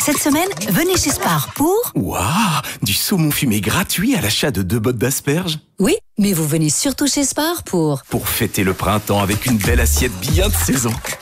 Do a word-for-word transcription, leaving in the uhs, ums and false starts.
Cette semaine, venez chez Spar pour... Waouh, du saumon fumé gratuit à l'achat de deux bottes d'asperges. Oui, mais vous venez surtout chez Spar pour... Pour fêter le printemps avec une belle assiette bien de saison.